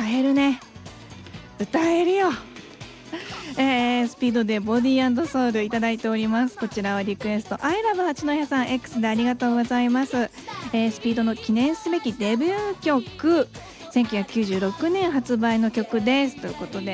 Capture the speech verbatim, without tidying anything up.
歌えるね、歌えるよ。えー、スピードでボディーソウルいただいております。こちらはリクエスト I love 八戸さん X でありがとうございます。えー、スピードの記念すべきデビュー曲、せんきゅうひゃくきゅうじゅうろくねん発売の曲ですということで、